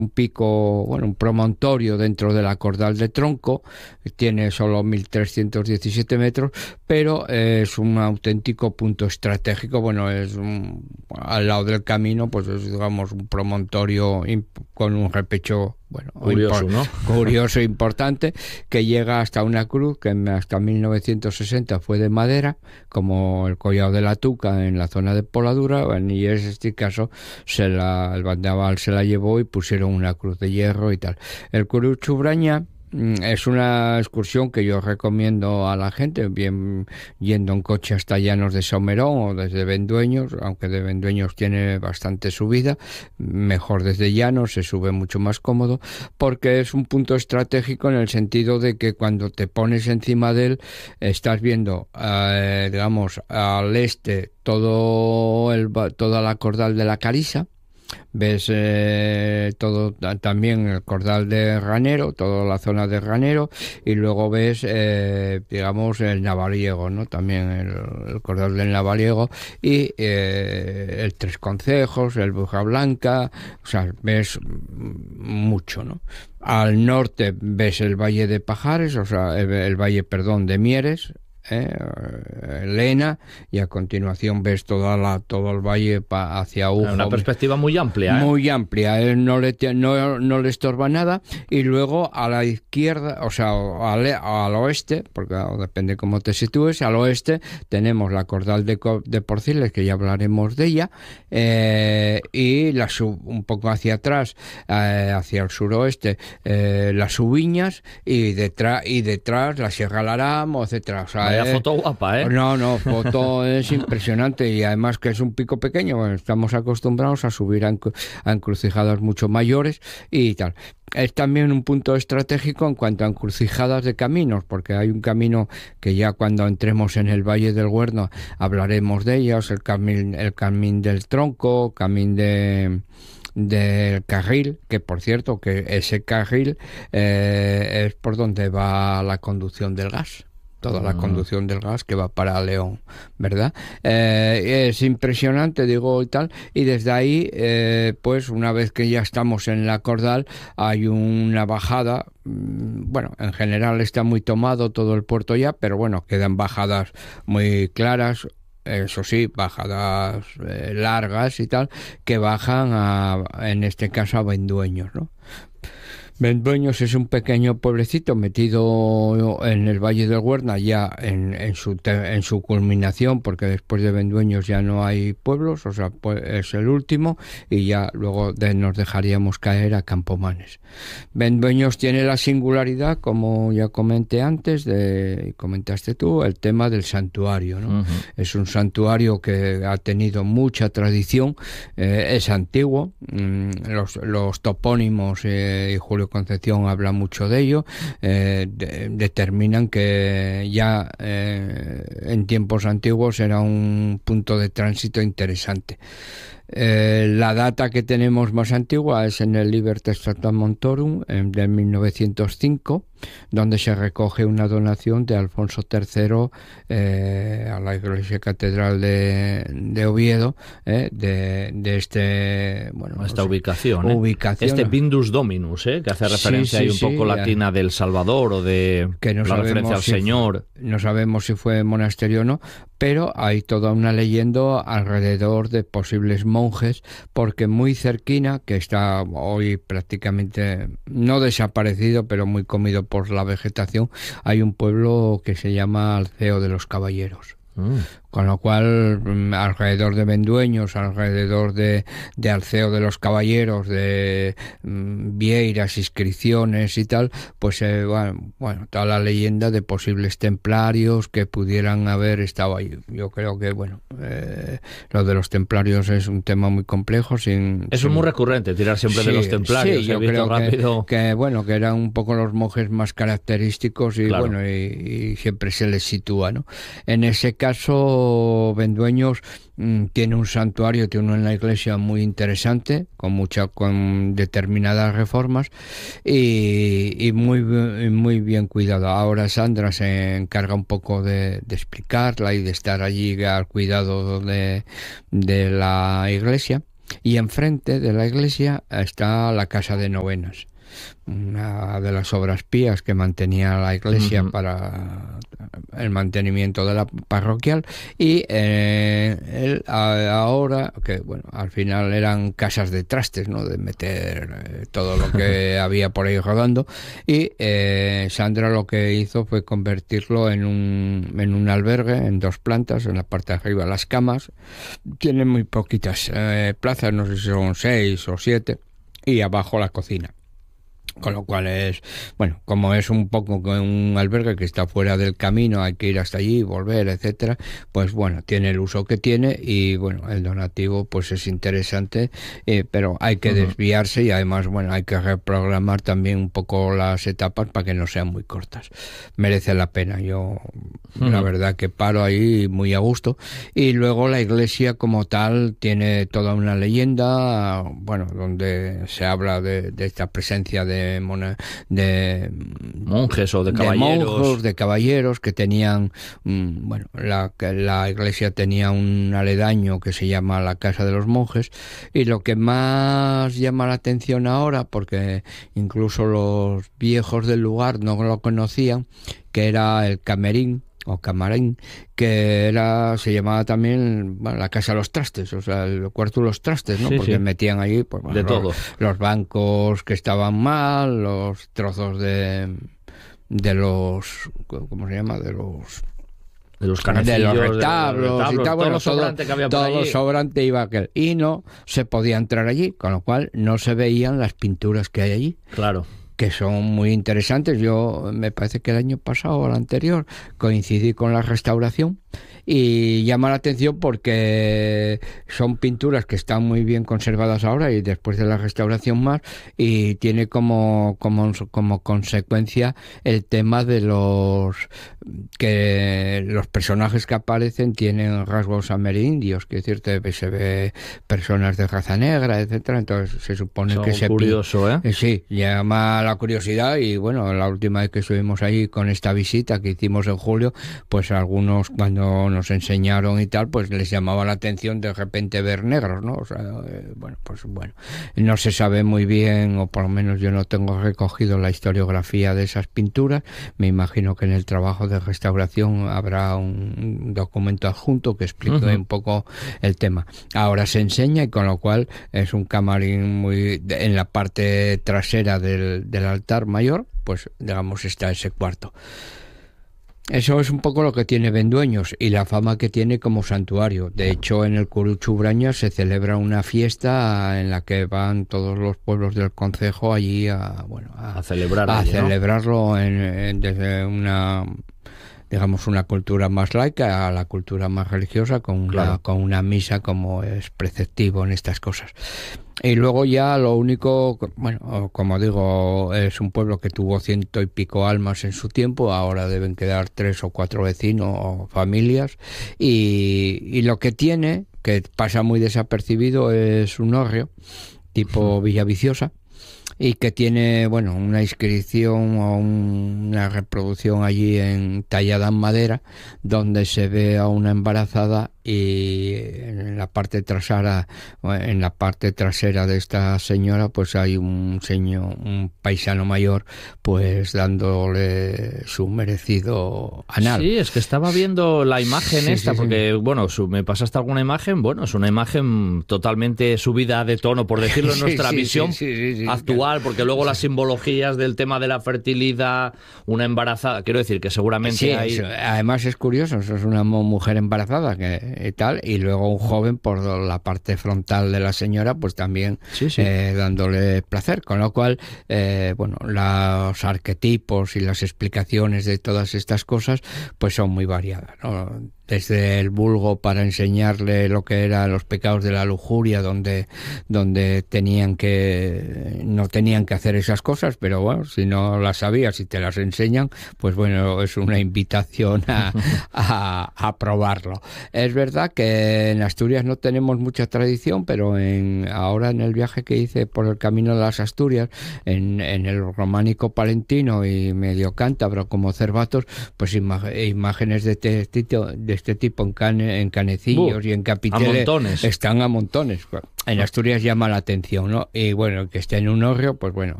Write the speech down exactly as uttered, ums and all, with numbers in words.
un pico, bueno, un promontorio dentro de la Cordal de Tronco, tiene solo mil trescientos diecisiete metros, pero eh, es un auténtico punto estratégico. Bueno, es un, al lado del camino, pues es, digamos, un promontorio imp- con un repecho, bueno, Curioso, impor- ¿no? curioso e importante, que llega hasta una cruz que hasta mil novecientos sesenta fue de madera, como el Collao de la Tuca en la zona de Poladura, bueno, y en este caso se la, el bandaval se la llevó y pusieron una cruz de hierro y tal. El Curuchu Braña mm, es una excursión que yo recomiendo a la gente, bien yendo en coche hasta Llanos de Somerón o desde Vendueños, aunque de Vendueños tiene bastante subida, mejor desde Llanos, se sube mucho más cómodo, porque es un punto estratégico en el sentido de que cuando te pones encima de él estás viendo, eh, digamos, al este todo el, va- toda la Cordal de la Carisa. Ves eh, todo ta- también el Cordal de Ranero, toda la zona de Ranero, y luego ves, eh, digamos, el Navariego, ¿no? También el, el Cordal del Navariego y eh, el Tres Concejos, el Bruja Blanca, o sea, ves mm, mucho, ¿no? Al norte ves el Valle de Pajares, o sea, el, el Valle, perdón, de Mieres, ¿eh? Lena, y a continuación ves toda la, todo el valle pa, hacia Ujo. Una perspectiva muy amplia, ¿eh? Muy amplia, él no le, no, no le estorba nada. Y luego a la izquierda, o sea, al, al oeste, porque depende cómo te sitúes, al oeste tenemos la Cordal de, de Porciles, que ya hablaremos de ella, eh, y la sub, un poco hacia atrás, eh, hacia el suroeste, eh, las Ubiñas, y detrás, y detrás la Sierra Laramo, etcétera. O sea, Vaya eh, foto guapa, ¿eh? No, no, foto es impresionante, y además que es un pico pequeño, bueno, estamos acostumbrados a subir a, encru a encrucijadas mucho mayores y tal. Es también un punto estratégico en cuanto a encrucijadas de caminos, porque hay un camino que ya cuando entremos en el Valle del Huerno hablaremos de ellos, el camino el camín del Tronco, camín de del carril, que por cierto que ese carril eh, es por donde va la conducción del gas, toda la conducción del gas que va para León, ¿verdad? Eh, es impresionante, digo, y tal, y desde ahí, eh, pues una vez que ya estamos en la Cordal, hay una bajada, bueno, en general está muy tomado todo el puerto ya, pero bueno, quedan bajadas muy claras, eso sí, bajadas eh, largas y tal, que bajan a, en este caso, a Vendueños, ¿no? Vendueños es un pequeño pueblecito metido en el Valle del Huerna, ya en, en, su, en su culminación, porque después de Vendueños ya no hay pueblos, o sea, pues es el último, y ya luego de, nos dejaríamos caer a Campomanes. Vendueños tiene la singularidad, como ya comenté antes, de, comentaste tú, el tema del santuario, ¿no? Uh-huh. Es un santuario que ha tenido mucha tradición, eh, es antiguo, mmm, los, los topónimos eh, y Julio Concepción habla mucho de ello, eh, de, determinan que ya eh, en tiempos antiguos era un punto de tránsito interesante. Eh, la data que tenemos más antigua es en el Liber Testamentorum en, de mil novecientos cinco, donde se recoge una donación de Alfonso tercero eh, a la Iglesia Catedral de, de Oviedo, eh, de, de este, bueno, esta no sé, ubicación, ¿eh? ubicación, este Vindus Dominus, ¿eh? Que hace referencia sí, sí, ahí un sí, poco latina ya. Del Salvador o de que no la referencia al si Señor. Fue, no sabemos si fue monasterio o no, pero hay toda una leyenda alrededor de posibles monjes, porque muy cerquina, que está hoy prácticamente no desaparecido, pero muy comido por la vegetación, hay un pueblo que se llama Alceo de los Caballeros. Mm. Con lo cual, alrededor de Vendueños, alrededor de, de Alceo de los Caballeros, de um, Vieiras, inscripciones y tal, pues eh, bueno, bueno, toda la leyenda de posibles templarios que pudieran haber estado ahí. Yo creo que, bueno, eh, lo de los templarios es un tema muy complejo. Sin, Eso sin... es muy recurrente, tirar siempre sí, de los templarios. Sí, yo creo que, que, bueno, que eran un poco los monjes más característicos y, claro. bueno, y, y siempre se les sitúa, ¿no? En ese caso, Vendueños mmm, tiene un santuario, tiene una iglesia muy interesante, con mucha, con determinadas reformas y, y muy, muy bien cuidado. Ahora Sandra se encarga un poco de, de explicarla y de estar allí al cuidado de, de la iglesia. Y enfrente de la iglesia está la casa de novenas, una de las obras pías que mantenía la iglesia uh-huh. para el mantenimiento de la parroquial, y eh, él ahora, que bueno, al final eran casas de trastes, ¿no? De meter eh, todo lo que había por ahí rodando, y eh, Sandra lo que hizo fue convertirlo en un, en un albergue en dos plantas, en la parte de arriba las camas, tiene muy poquitas eh, plazas, no sé si son seis o siete, y abajo la cocina. Con lo cual es, bueno, como es un poco un albergue que está fuera del camino, hay que ir hasta allí, volver, etcétera, pues bueno, tiene el uso que tiene, y bueno, el donativo pues es interesante, eh, pero hay que uh-huh. desviarse, y además, bueno, hay que reprogramar también un poco las etapas para que no sean muy cortas. Merece la pena, yo uh-huh. la verdad que paro ahí muy a gusto. Y luego la iglesia como tal tiene toda una leyenda, bueno, donde se habla de, de esta presencia de De, mona, de monjes o de caballeros, de monjes, de caballeros que tenían, mmm, bueno, la, la iglesia tenía un aledaño que se llama la Casa de los Monjes, y lo que más llama la atención ahora, porque incluso los viejos del lugar no lo conocían, que era el camerín o camarín, que era, se llamaba también, bueno, la casa de los trastes, o sea, el cuarto de los trastes, ¿no? Sí, porque sí. metían allí pues, bueno, de los, todo. los bancos que estaban mal, los trozos de de los, ¿cómo se llama? De los de los de los retablos, de los retablos y tal, todo bueno, lo sobrante todo, que había por todo allí. sobrante iba aquel, y no se podía entrar allí, con lo cual no se veían las pinturas que hay allí. Claro. Que son muy interesantes. Yo me parece que el año pasado o el anterior coincidí con la restauración, y llama la atención porque son pinturas que están muy bien conservadas ahora y después de la restauración más, y tiene como como como consecuencia el tema de los que los personajes que aparecen tienen rasgos amerindios, que es cierto, se ve personas de raza negra, etcétera. Entonces se supone son que se curioso, ¿eh? eh, sí, llama la curiosidad. Y bueno, la última vez que estuvimos ahí con esta visita que hicimos en julio, pues algunos cuando nos enseñaron y tal, pues les llamaba la atención de repente ver negros, ¿no? O sea, eh, bueno, pues bueno, no se sabe muy bien, o por lo menos yo no tengo recogido la historiografía de esas pinturas. Me imagino que en el trabajo de restauración habrá un documento adjunto que explique uh-huh. un poco el tema. Ahora se enseña, y con lo cual es un camarín muy en la parte trasera del, del altar mayor, pues digamos está ese cuarto. Eso es un poco lo que tiene Vendueños y la fama que tiene como santuario. De hecho, en el Curuchu Braña se celebra una fiesta en la que van todos los pueblos del concejo allí a, bueno, a, a, celebrar a allí, celebrarlo ¿no? en, en, desde una, digamos, una cultura más laica a la cultura más religiosa, con, claro. una, con una misa como es preceptivo en estas cosas. Y luego ya lo único, bueno, como digo, es un pueblo que tuvo ciento y pico almas en su tiempo, ahora deben quedar tres o cuatro vecinos o familias, y, y lo que tiene, que pasa muy desapercibido, es un hórreo tipo Villaviciosa, y que tiene, bueno, una inscripción o un, una reproducción allí en tallada en madera, donde se ve a una embarazada, y en la parte trasera en la parte trasera de esta señora pues hay un señor, un paisano mayor, pues dándole su merecido anal. Sí, es que estaba viendo la imagen sí, esta, sí, porque sí. bueno, su, me pasaste alguna imagen, bueno, es una imagen totalmente subida de tono, por decirlo en sí, nuestra sí, visión sí, sí, sí, sí, actual, claro. Porque luego las simbologías del tema de la fertilidad, una embarazada, quiero decir que seguramente sí, hay... eso, además es curioso, eso es una mujer embarazada que y tal, y luego un joven por la parte frontal de la señora, pues también sí, sí. Eh, dándole placer, con lo cual eh, bueno, los arquetipos y las explicaciones de todas estas cosas pues son muy variadas, ¿no? Desde el vulgo para enseñarle lo que eran los pecados de la lujuria, donde donde tenían que no tenían que hacer esas cosas, pero bueno, si no las sabías y te las enseñan, pues bueno, es una invitación a, a, a probarlo. Es verdad que en Asturias no tenemos mucha tradición, pero en ahora en el viaje que hice por el camino de las Asturias, en, en el románico palentino y medio cántabro como Cervatos, pues ima- imágenes de este, de este tipo en, Cane, en Canecillos uh, y en Capiteles. A montones. Están a montones. En Asturias llama la atención, ¿no? Y bueno, que esté en un hórreo, pues bueno,